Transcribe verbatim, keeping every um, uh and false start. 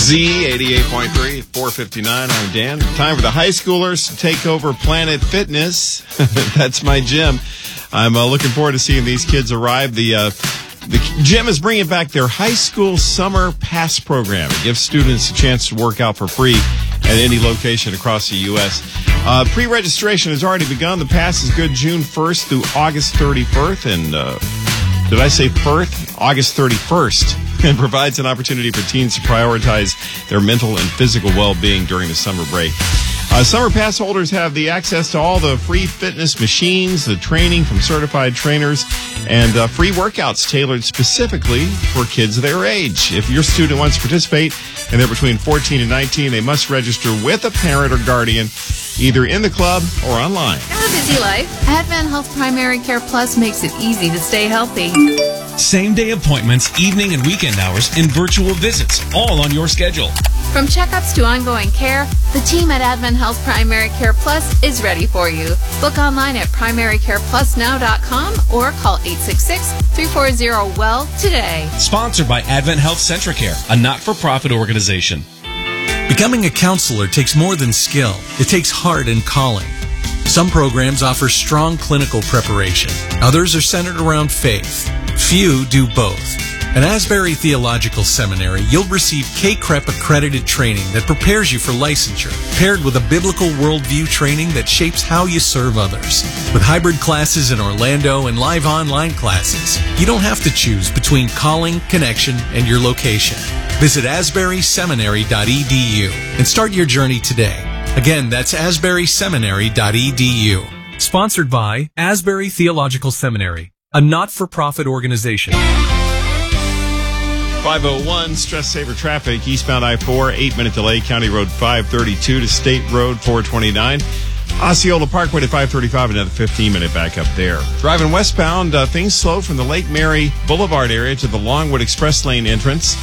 Z eighty-eight point three, four fifty-nine. I'm Dan. Time for the high schoolers to take over Planet Fitness. That's my gym. I'm uh, looking forward to seeing these kids arrive. The uh, the gym is bringing back their high school summer pass program. It gives students a chance to work out for free at any location across the U S Uh, pre-registration has already begun. The pass is good June first through August thirty-first. And uh, did I say first? August thirty-first. And provides an opportunity for teens to prioritize their mental and physical well-being during the summer break. Uh, summer pass holders have the access to all the free fitness machines, the training from certified trainers, and uh, free workouts tailored specifically for kids their age. If your student wants to participate and they're between fourteen and nineteen, they must register with a parent or guardian, either in the club or online. Have a busy life. Advent Health Primary Care Plus makes it easy to stay healthy. Same-day appointments, evening and weekend hours, and virtual visits, all on your schedule. From checkups to ongoing care, the team at Advent Health Primary Care Plus is ready for you. Book online at primary care plus now dot com or call eight six six, three four zero, W E L L today. Sponsored by Advent Health Centricare, a not-for-profit organization. Becoming a counselor takes more than skill. It takes heart and calling. Some programs offer strong clinical preparation. Others are centered around faith. Few do both. At Asbury Theological Seminary, you'll receive K C R E P accredited training that prepares you for licensure, paired with a biblical worldview training that shapes how you serve others. With hybrid classes in Orlando and live online classes, you don't have to choose between calling, connection, and your location. Visit asbury seminary dot e d u and start your journey today. Again, that's asbury seminary dot e d u. Sponsored by Asbury Theological Seminary, a not-for-profit organization. five oh one, stress saver traffic, eastbound I four, eight-minute delay, County Road five thirty-two to State Road four twenty-nine. Osceola Parkway to five thirty-five, another fifteen-minute backup there. Driving westbound, uh, things slow from the Lake Mary Boulevard area to the Longwood Express Lane entrance.